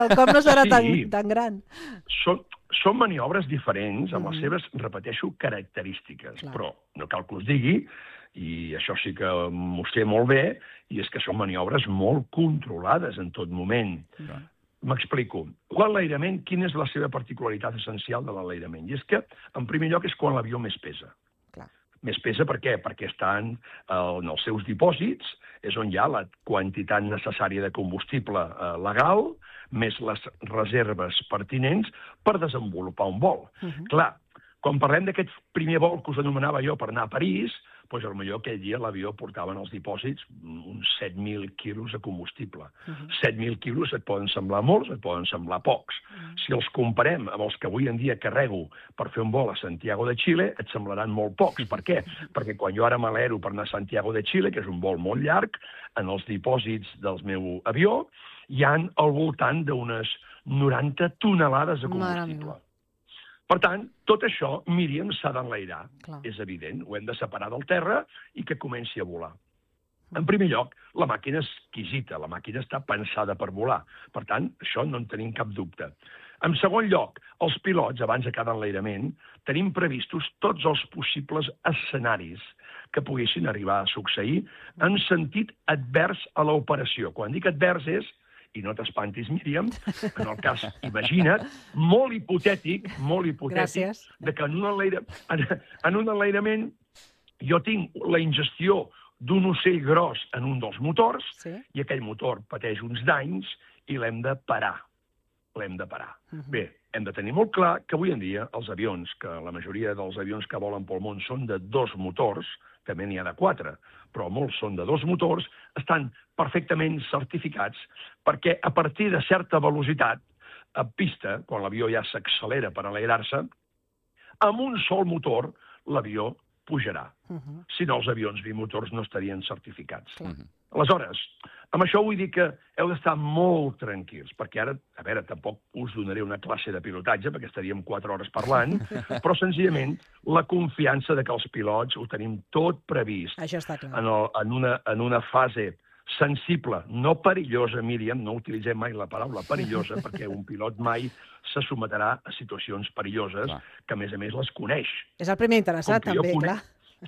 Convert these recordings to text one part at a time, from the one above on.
El cop no serà Sí, tan gran. són maniobres diferents amb les seves, repeteixo, característiques, Clar. però no cal que us digui, i això sí que m'ho sé molt bé, i és que són maniobres molt controlades en tot moment. M'explico. L'enlairament, quina és la seva particularitat essencial de l'enlairament? I és que, en primer lloc, és quan l'avió més pesa. Clar. Més pesa per què? Perquè estan en els seus dipòsits, és on hi ha la quantitat necessària de combustible legal, més les reserves pertinents per desenvolupar un vol. Clar, quan parlem d'aquest primer vol que us anomenava jo per anar a París, doncs potser aquell dia l'avió portava en els dipòsits uns 7.000 quilos de combustible. 7.000 quilos et poden semblar molts, et poden semblar pocs. Si els comparem amb els que avui en dia carrego per fer un vol a Santiago de Xile, et semblaran molt pocs. Per què? Perquè quan jo ara m'alero per anar a Santiago de Xile, que és un vol molt llarg, en els dipòsits del meu avió hi han al voltant d'unes 90 tonelades de combustible. Per tant, tot això, Míriam, s'ha d'enlairar. És evident, ho hem de separar del terra i que comenci a volar. En primer lloc, la màquina és exquisita, la màquina està pensada per volar. Per tant, això no en tenim cap dubte. En segon lloc, els pilots, abans de cada enlairament, tenim previstos tots els possibles escenaris que poguessin arribar a succeir en sentit advers a l'operació. Quan dic advers és, i no t'espantis, Míriam, en el cas, imagina't, molt hipotètic, Gràcies. de que en un enlairament jo tinc la ingestió d'un ocell gros en un dels motors i aquell motor pateix uns danys i l'hem de parar. Bé, hem de tenir molt clar que avui en dia els avions, que la majoria dels avions que volen pel món són de 2 motors, també n'hi ha de 4, però molts són de 2 motors, estan perfectament certificats perquè a partir de certa velocitat, a pista, quan l'avió ja s'accelera per enlairar-se, amb un sol motor l'avió pujarà. Si no, els avions bimotors no estarien certificats. Aleshores, amb això vull dir que heu d'estar molt tranquils, perquè ara, a veure, tampoc us donaré una classe de pilotatge, perquè estaríem 4 hores parlant, però senzillament la confiança de que els pilots ho tenim tot previst. Això està clar. En una fase sensible, no perillosa, Míriam, no utilitzem mai la paraula perillosa, perquè un pilot mai se sometrà a situacions perilloses, que a més les coneix. És el primer interessat, també, clar.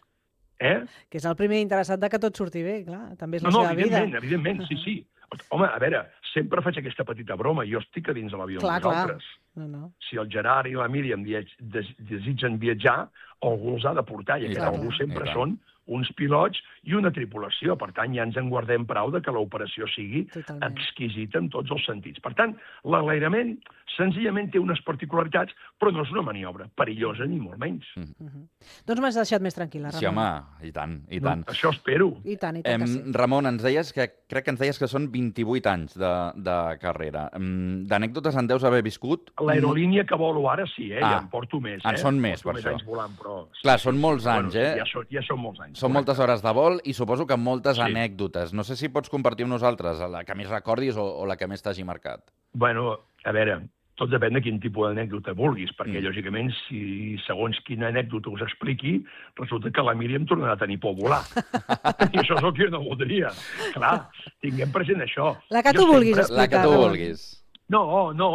Que és el primer interessat que tot surti bé, clar. També és la seva vida. No, evidentment, sí. Home, a veure, sempre faig aquesta petita broma. Jo estic a dins de l'avió amb vosaltres. Si el Gerard i la Míriam desitgen viatjar, algú els ha de portar, i aquest algú sempre són uns pilots i una tripulació. Per tant, ja ens en guardem prou que l'operació sigui exquisita en tots els sentits. Per tant, l'enlairament senzillament té unes particularitats, però no és una maniobra perillosa ni molt menys. Doncs m'has deixat més tranquil·la, Ramon. Sí, home, i tant. Això espero. I tant que sí. Ramon, crec que ens deies que són 28 anys de carrera. D'anècdotes en deus haver viscut? L'aerolínia que volo ara sí, ja en porto més. En són més, per això. Anys volant, però... Clar, són molts anys, Ja són molts anys. Són moltes hores de vol i suposo que moltes anècdotes. No sé si pots compartir amb nosaltres la que més recordis o la que més t'hagi marcat. Bueno, a veure, tot depèn de quin tipus d'anècdota vulguis, perquè, lògicament, si segons quina anècdota us expliqui, resulta que la Míriam tornarà a tenir por a volar. I això és el que jo no voldria. Clar, tinguem present això. La que tu vulguis explicar. La que tu vulguis. No,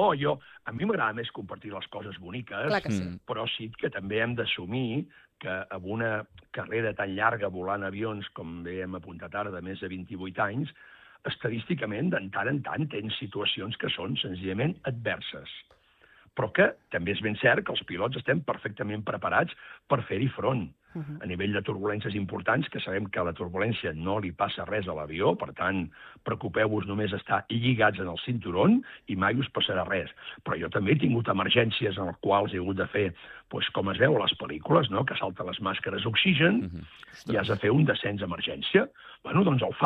a mi m'agrada més compartir les coses boniques, però sí que també hem d'assumir que amb una carrera tan llarga volant avions, com bé hem apuntat ara, de més de 28 anys, estadísticament, de tant en tant, tens situacions que són senzillament adverses. Però que també és ben cert que els pilots estem perfectament preparats per fer-hi front. A nivell de turbulències importants, que sabem que a la turbulència no li passa res a l'avió, per tant, preocupeu-vos només estar lligats en el cinturó i mai us passarà res. Però jo també he tingut emergències en les quals he hagut de fer, com es veu a les pel·lícules, que salten les màscares d'oxigen i has de fer un descens d'emergència. Bueno, doncs el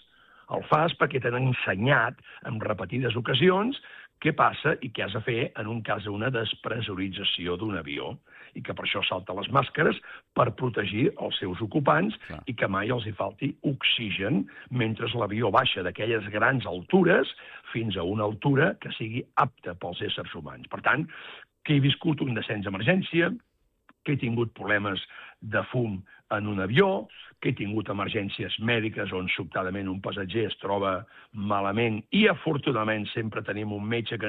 fas perquè t'han ensenyat en repetides ocasions què passa i què has de fer en un cas d'una despressurització d'un avió, i que per això salta les màscares per protegir els seus ocupants i que mai els hi falti oxigen mentre l'avió baixa d'aquelles grans altures fins a una altura que sigui apta pels éssers humans. Per tant, que he viscut un descens d'emergència, que he tingut problemes de fum en un avió, que he tingut emergències mèdiques on sobtadament un passatger es troba malament i afortunadament sempre tenim un metge que